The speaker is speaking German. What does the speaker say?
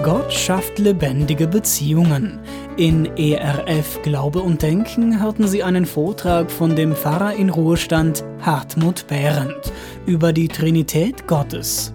Gott schafft lebendige Beziehungen. In ERF Glaube und Denken hörten Sie einen Vortrag von dem Pfarrer in Ruhestand Hartmut Behrendt über die Trinität Gottes.